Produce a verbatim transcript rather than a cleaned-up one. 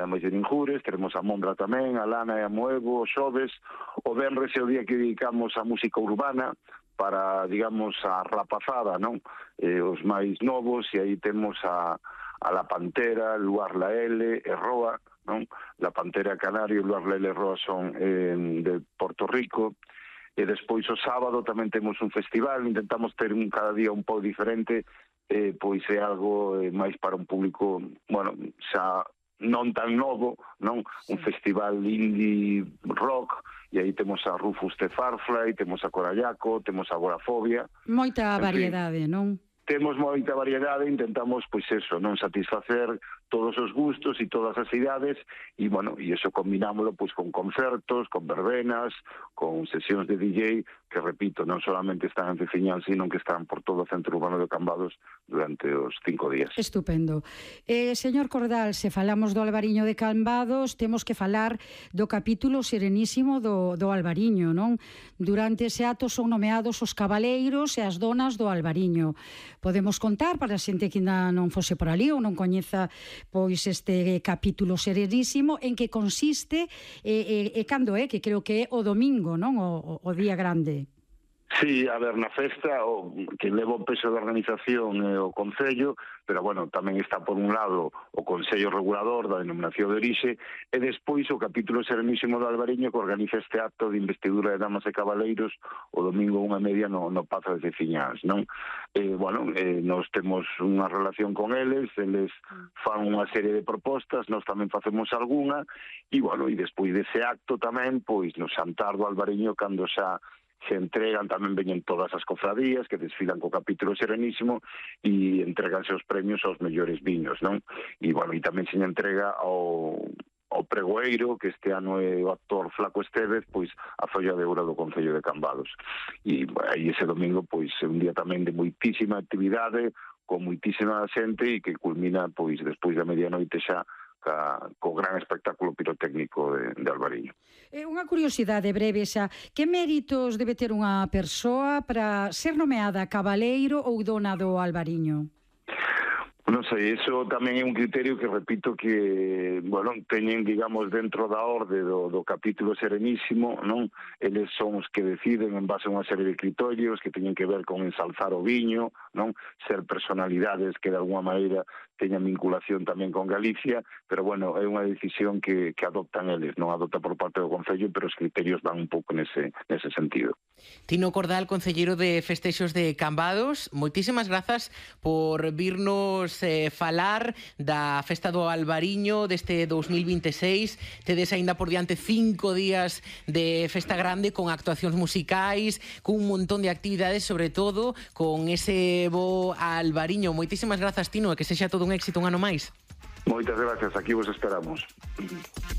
e máis de Ninjures, teremos a Mondra tamén, a Lana e a Moevo, o xoves, o venres é o día que dedicamos a música urbana, para, digamos, a rapazada, non? Eh, os máis novos, e aí temos a, a La Pantera, Luar Laele e Roa, non? La Pantera Canario, Luar Laele e Roa son eh, de Porto Rico. E despois o sábado tamén temos un festival, intentamos ter un cada día un pouco diferente, eh, pois é algo eh, máis para un público, bueno, xa non tan novo, non? Un festival indie rock, e aí temos a Rufus de Farfly, temos a Corallaco, temos a Agorafobia. Moita variedade, non? Temos moita variedade, intentamos, pois eso, non satisfacer todos os gustos e todas as idades, e, bueno, e eso combinámoslo, pois, con concertos, con verbenas, con sesións de D J, que, repito, non solamente están en Ceciñán, sino que están por todo o centro urbano de Cambados durante os cinco días. Estupendo. Eh, señor Cordal, se falamos do Albariño de Cambados, temos que falar do capítulo serenísimo do, do Albariño, non? Durante ese ato son nomeados os cabaleiros e as donas do Albariño. Podemos contar, para a xente que ainda non fose por ali ou non coñeza pois este capítulo serenísimo, en que consiste e, e, e cando é, que creo que é o domingo, non? O, o día grande. Sí, a ver, na festa, o, que leva o peso da organización é o Concello, pero, bueno, tamén está por un lado o Consello Regulador da Denominación de Orixe, e despois o capítulo serenísimo do Albariño, que organiza este acto de investidura de damas e cabaleiros o domingo unha media no, no Pazo de Ceciñáns, non? Eh, bueno, eh, nos temos unha relación con eles, eles fan unha serie de propostas, nós tamén facemos algunha, e, bueno, e despois dese acto tamén, pois, no xantar do Albariño, cando xa se entregan, tamén veñen todas as cofradías que desfilan co capítulo serenísimo e entreganse os premios aos mellores viños, non? E, bueno, e tamén se entrega ao, ao pregoeiro, que este ano é o actor Flaco Estévez, pois a folla de ouro do Concello de Cambados. E aí ese domingo, pois, é un día tamén de moitísima actividade, con moitísima xente, e que culmina, pois, despois da medianoite xa, ca, co gran espectáculo pirotécnico de, de Albariño. Eh, unha curiosidade breve xa, que méritos debe ter unha persoa para ser nomeada cabaleiro ou dona do Albariño? Non sei, iso tamén é un criterio que, repito, que, bueno, teñen, digamos, dentro da orde do, do capítulo serenísimo, non? Eles son os que deciden en base a unha serie de criterios que teñen que ver con ensalzar o viño, non? Ser personalidades que, de alguma maneira, teñan vinculación tamén con Galicia, pero, bueno, é unha decisión que, que adoptan eles, non adopta por parte do Concello, pero os criterios van un pouco nese, nese sentido. Tino Cordal, concelleiro de Festexos de Cambados, moitísimas grazas por virnos eh, falar da Festa do Albariño deste dos mil vinte e seis. Tedes aínda por diante cinco días de festa grande con actuacións musicais, con un montón de actividades, sobre todo con ese bo Albariño. Moitísimas grazas, Tino, e que sexa todo un éxito un ano máis. Moitas gracias, aquí vos esperamos.